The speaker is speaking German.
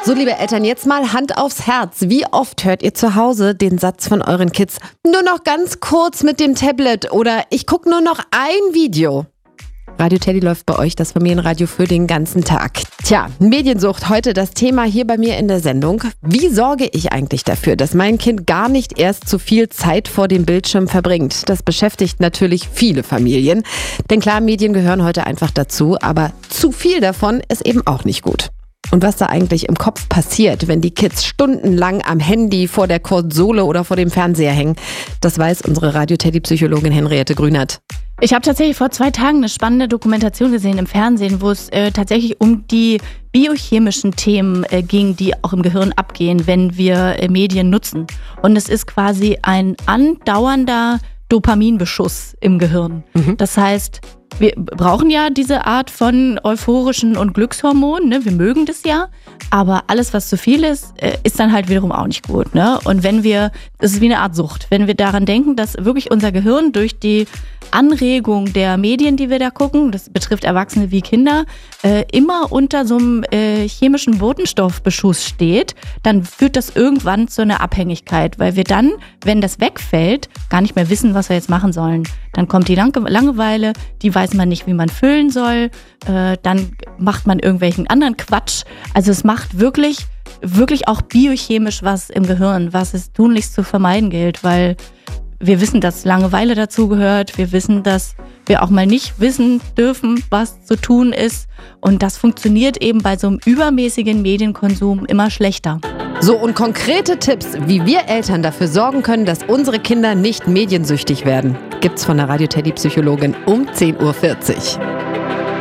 So, liebe Eltern, jetzt mal Hand aufs Herz. Wie oft hört ihr zu Hause den Satz von euren Kids, nur noch ganz kurz mit dem Tablet oder ich gucke nur noch ein Video? Radio Teddy läuft bei euch, das Familienradio für den ganzen Tag. Tja, Mediensucht, heute das Thema hier bei mir in der Sendung. Wie sorge ich eigentlich dafür, dass mein Kind gar nicht erst zu viel Zeit vor dem Bildschirm verbringt? Das beschäftigt natürlich viele Familien. Denn klar, Medien gehören heute einfach dazu, aber zu viel davon ist eben auch nicht gut. Und was da eigentlich im Kopf passiert, wenn die Kids stundenlang am Handy, vor der Konsole oder vor dem Fernseher hängen, das weiß unsere Radio-Teddy-Psychologin Henriette Grünert. Ich habe tatsächlich vor 2 Tagen eine spannende Dokumentation gesehen im Fernsehen, wo es tatsächlich um die biochemischen Themen ging, die auch im Gehirn abgehen, wenn wir Medien nutzen. Und es ist quasi ein andauernder Dopaminbeschuss im Gehirn. Das heißt, wir brauchen ja diese Art von euphorischen und Glückshormonen, ne? Wir mögen das ja, aber alles, was zu viel ist, ist dann halt wiederum auch nicht gut, ne? Und das ist wie eine Art Sucht, wenn wir daran denken, dass wirklich unser Gehirn durch die Anregung der Medien, die wir da gucken, das betrifft Erwachsene wie Kinder, immer unter so einem chemischen Botenstoffbeschuss steht, dann führt das irgendwann zu einer Abhängigkeit, weil wir dann, wenn das wegfällt, gar nicht mehr wissen, was wir jetzt machen sollen. Dann kommt die Langeweile, die weiß man nicht, wie man füllen soll, dann macht man irgendwelchen anderen Quatsch. Also es macht wirklich auch biochemisch was im Gehirn, was es tunlichst zu vermeiden gilt, weil wir wissen, dass Langeweile dazugehört. Wir wissen, dass wir auch mal nicht wissen dürfen, was zu tun ist. Und das funktioniert eben bei so einem übermäßigen Medienkonsum immer schlechter. So, und konkrete Tipps, wie wir Eltern dafür sorgen können, dass unsere Kinder nicht mediensüchtig werden, gibt's von der Radio-Teddy-Psychologin um 10.40 Uhr.